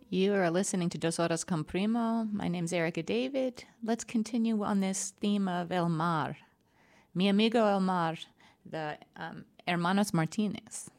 You are listening to Dos Horas con Primo. My name's Erica David. Let's continue on this theme of El Mar. Mi amigo El Mar, the Hermanos Martinez.